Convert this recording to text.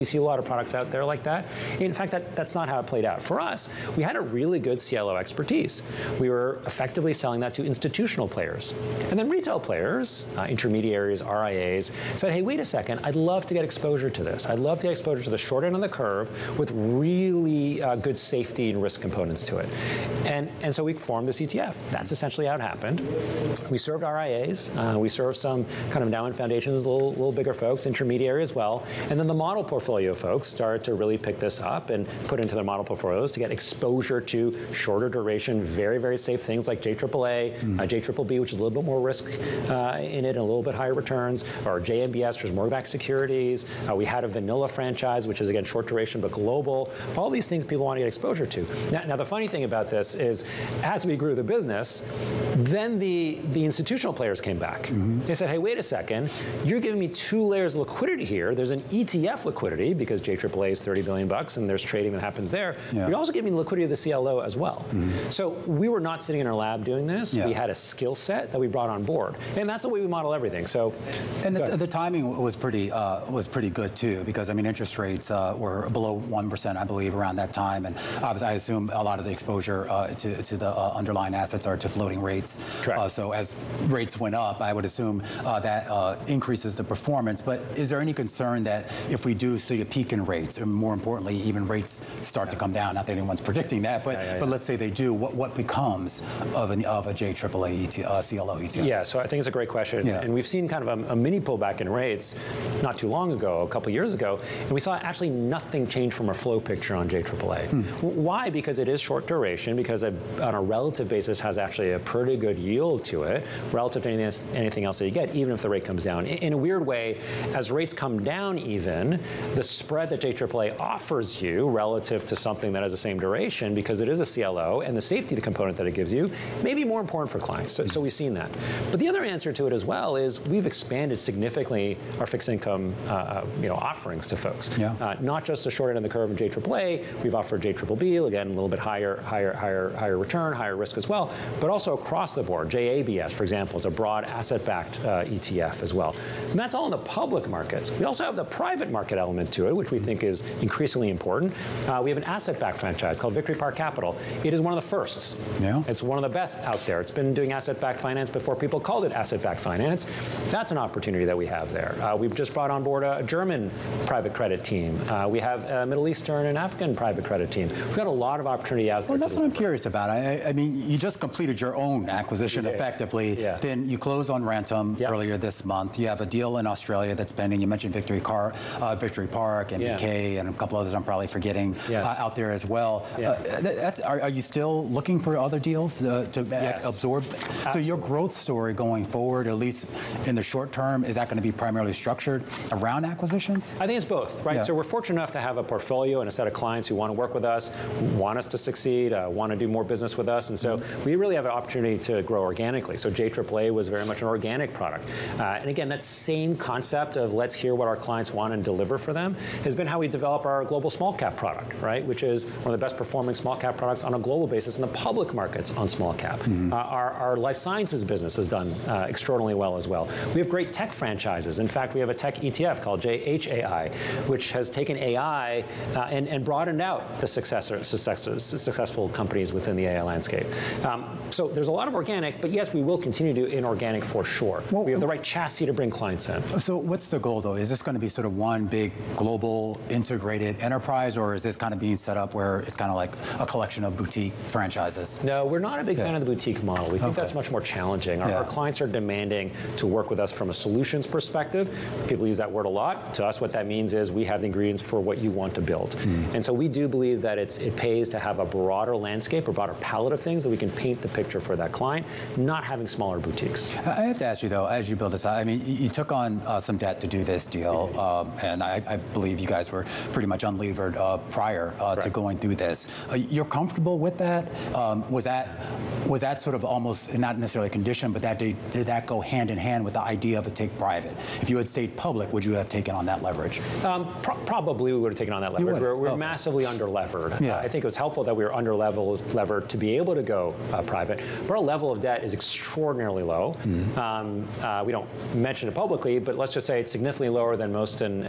You see a lot of products out there like that. In fact, that's not how it played out. For us, we had a really good CLO expertise. We were effectively selling that to institutional players. And then retail players, intermediaries, RIAs, said, hey, wait a second, I'd love to get exposure to this. I'd love to get exposure to the short end of the curve with really good safety and risk components to it. And so we formed this ETF. That's essentially how it happened. We served RIAs. We served some kind of endowment foundations, little bigger folks, intermediary as well. And then the model portfolio folks started to really pick this up and put into their model portfolios to get exposure to shorter duration, very, very safe things like JAAA, JBBB, which is a little bit more risk in it and a little bit higher returns, or JMBS, which is mortgage-backed securities. We had a vanilla franchise, which is, again, short duration but global. All these things people want to get exposure to. Now the funny thing about this is, as we grew the business, then the institutional players came back. They said, hey, wait a second, you're giving me 2 layers of liquidity here. There's an ETF liquidity, because JAAA is $30 billion and there's trading that happens there. You're also giving the liquidity of the CLO as well. So we were not sitting in our lab doing this. We had a skill set that we brought on board. And that's the way we model everything. So, and the timing was pretty good too, because I mean interest rates were below 1%, I believe, around that time. And obviously I assume a lot of the exposure to the underlying assets are to floating rates. Correct. So as rates went up, I would assume that increases the performance. But is there any concern that if we do see a peak in rates, or more importantly, even rates start to come down? Not that anyone's predicting that, but let's say they do. What becomes of a JAAA CLO ETF? Yeah, so I think it's a great question, and we've seen kind of a mini pullback in rates not too long ago, a couple years ago, and we saw actually nothing change from our flow picture on JAAA. Why? Because it is short duration, because on a relative basis has actually a pretty good yield to it relative to anything else that you get, even if the rate comes down. In a weird way, as rates come down even, the spread that JAAA offers you relative to something that has the same duration, because it is a CLO, and the safety component that it gives you may be more important for clients. So we've seen that. But the other answer to it as well is we've expanded significantly our fixed income offerings to folks. Not just the short end of the curve in JAAA, we've offered JBBB, again, a little bit higher return, higher risk as well, but also across the board. JABS, for example, is a broad asset-backed ETF as well. And that's all in the public markets. We also have the private market element to it, which we think is increasingly important. We have an asset-backed franchise called Victory Park Capital. It is one of the firsts. It's one of the best out there. It's been doing asset-backed finance before people called it asset-backed finance. That's an opportunity that we have there. We've just brought on board a German private credit team. We have a Middle Eastern and African private credit team. We've got a lot of opportunity out there. Well, that's what I'm curious about. I mean, you just completed your own acquisition effectively. Then you closed on Rantum earlier this month. You have a deal in Australia that's pending. You mentioned Victory Park, MBK, and a couple others I'm probably forgetting out there as well. Are you still looking for other deals to absorb? So your growth story going forward, at least in the short term, is that going to be primarily structured around acquisitions? I think it's both, right? So we're fortunate enough to have a portfolio and a set of clients who want to work with us, want us to succeed, want to do more business with us, and so we really have an opportunity to grow organically. So JAAA was very much an organic product. And again, that same concept of let's hear what our clients want and deliver for them has been how we develop our global small cap product, right? Which is one of the best performing small cap products on a global basis in the public markets on small cap. Our life sciences business has done extraordinarily well as well. We have great tech franchises. In fact, we have a tech ETF called JHAI, which has taken AI and broadened out the successful companies within the AI landscape. So there's a lot of organic, but yes, we will continue to do inorganic for sure. Well, we have the right chassis to bring clients in. So what's the goal, though? Is this going to be sort of one big global integrated enterprise, or is this kind of being set up where it's kind of like a collection of boutique franchises? No, we're not a big fan of the boutique model. We think that's much more challenging. Our clients are demanding to work with us from a solutions perspective. People use that word a lot. To us, what that means is we have the ingredients for what you want to build. And so we do believe that it pays to have a broader landscape, a broader palette of things that we can paint the picture for that client, not having smaller boutiques. I have to ask you, though, as you build this out, I mean, you took on some debt to do this deal, and I believe you guys were pretty much unlevered prior to going through this. You're comfortable with that? Was that sort of almost not necessarily a condition, but did that go hand in hand with the idea of a take private? If you had stayed public, would you have taken on that leverage? Probably we would have taken on that leverage. We're massively under-levered. I think it was helpful that we were under-levered to be able to go private. But our level of debt is extraordinarily low. We don't mention it publicly, but let's just say it's significantly lower than most